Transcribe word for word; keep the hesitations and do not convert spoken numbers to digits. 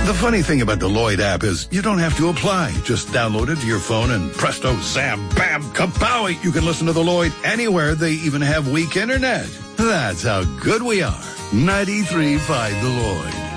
The funny thing about the Lloyd app is you don't have to apply. Just download it to your phone and presto, zam, bam, kapowie. You can listen to the Lloyd anywhere. They even have weak internet. That's how good we are. ninety-three point five The Lloyd.